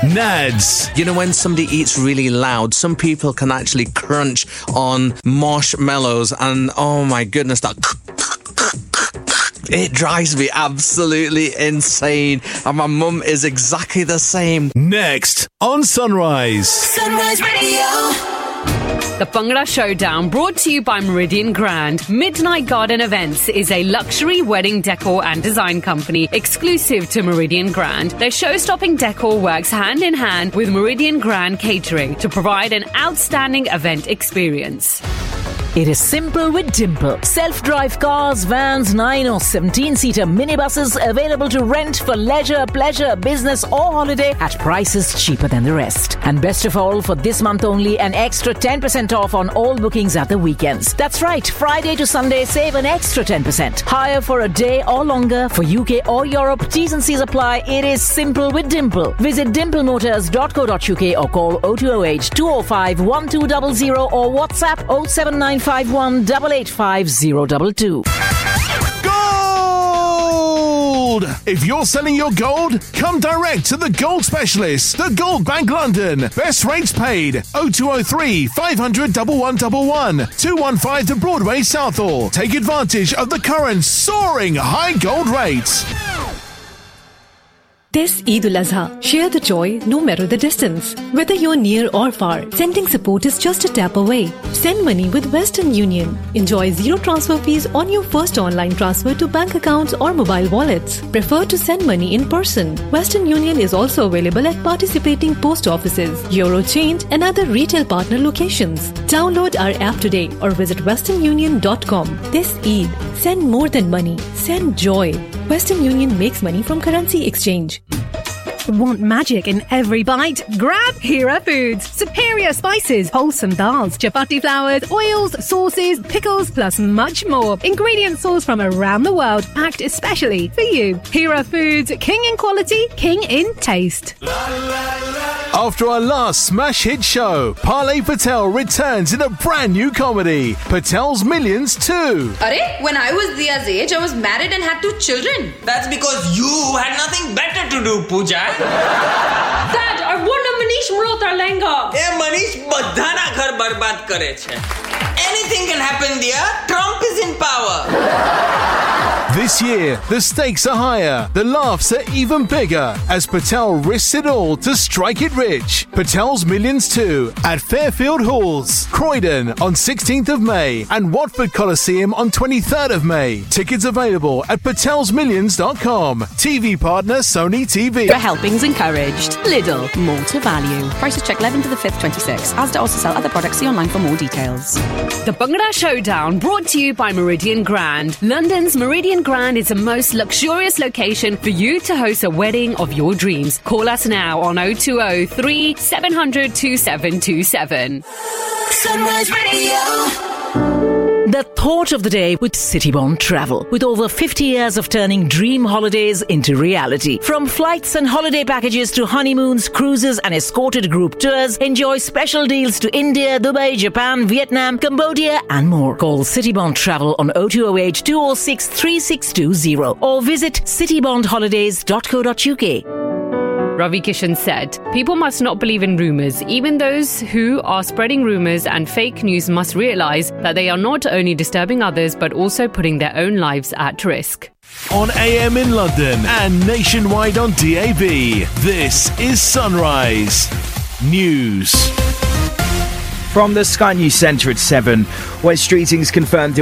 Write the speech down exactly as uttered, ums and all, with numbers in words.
Nads. You know, when somebody eats really loud, some people can actually crunch on marshmallows, and oh my goodness, that it drives me absolutely insane. And my mum is exactly the same. Next on Sunrise. Sunrise Radio. The Bhangra Showdown, brought to you by Meridian Grand. Midnight Garden Events is a luxury wedding decor and design company exclusive to Meridian Grand. Their show-stopping decor works hand in hand with Meridian Grand Catering to provide an outstanding event experience. It is simple with Dimple. Self-drive cars, vans, nine or seventeen-seater minibuses available to rent for leisure, pleasure, business or holiday at prices cheaper than the rest. And best of all, for this month only, an extra ten percent off on all bookings at the weekends. That's right, Friday to Sunday, save an extra ten percent. Hire for a day or longer for U K or Europe. T's and C's apply. It is simple with Dimple. Visit dimple motors dot co dot uk or call oh two oh eight, two oh five, one two zero zero or WhatsApp oh seven nine five one eight eight five zero two two. Gold! If you're selling your gold, come direct to the Gold Specialist, the Gold Bank London. Best rates paid. oh two oh three, five hundred, one one one one, two one five to Broadway Southall. Take advantage of the current soaring high gold rates. This Eid al-Azha, share the joy no matter the distance. Whether you're near or far, sending support is just a tap away. Send money with Western Union. Enjoy zero transfer fees on your first online transfer to bank accounts or mobile wallets. Prefer to send money in person. Western Union is also available at participating post offices, Eurochange and other retail partner locations. Download our app today or visit western union dot com. This Eid, send more than money. Send joy. Western Union makes money from currency exchange. Want magic in every bite? Grab Hira Foods. Superior spices, wholesome dals, chapati flours, oils, sauces, pickles, plus much more. Ingredients sourced from around the world, packed especially for you. Hira Foods, king in quality, king in taste. After our last smash hit show, Parley Patel returns in a brand new comedy, Patel's Millions two. Arey, when I was Dia's age, I was married and had two children. That's because you had nothing better to do, Pooja. Dad, I want a Manish Malhotra lehenga. Eh, Manish badhana ghar barbad kare chhe. Anything can happen, dear. Trump is in power. This year, the stakes are higher, the laughs are even bigger as Patel risks it all to strike it rich. Patel's Millions two at Fairfield Halls, Croydon on sixteenth of May and Watford Coliseum on twenty-third of May. Tickets available at patels millions dot com. T V partner Sony T V. For helpings encouraged. Lidl, more to value. Prices check eleventh to the fifth, twenty-six. Asda also sell other products. See online for more details. The Bhangra Showdown, brought to you by Meridian Grand. London's Meridian Grand is the most luxurious location for you to host a wedding of your dreams. Call us now on oh two oh three, seven hundred, two seven two seven. Sunrise Radio. The thought of the day with Citybond Travel. With over fifty years of turning dream holidays into reality. From flights and holiday packages to honeymoons, cruises and escorted group tours, enjoy special deals to India, Dubai, Japan, Vietnam, Cambodia and more. Call Citybond Travel on oh two oh eight, two oh six, three six two oh or visit citybond holidays dot co dot uk. Ravi Kishan said, people must not believe in rumours. Even those who are spreading rumours and fake news must realise that they are not only disturbing others but also putting their own lives at risk. On A M in London and nationwide on D A B, this is Sunrise News. From the Sky News Centre at seven, West Streetings confirmed